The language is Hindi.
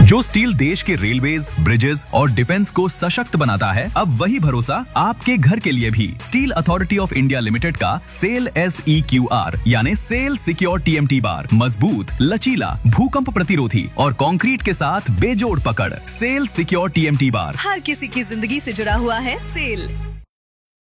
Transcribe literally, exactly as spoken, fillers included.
जो स्टील देश के रेलवेज, ब्रिजेस और डिफेंस को सशक्त बनाता है, अब वही भरोसा आपके घर के लिए भी। Steel authority of India limited का cell S E Q R यानी cell secure T M T bar मजबूत, लचीला, भूकंप प्रतिरोधी और कंक्रीट के साथ बेजोड़ पकड़। Cell secure T M T bar हर किसी की जिंदगी से जुड़ा हुआ है। सेल